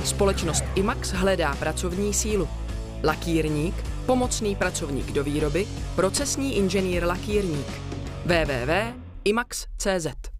Společnost IMAX hledá pracovní sílu. Lakírník, pomocný pracovník do výroby, procesní inženýr lakírník. www.imax.cz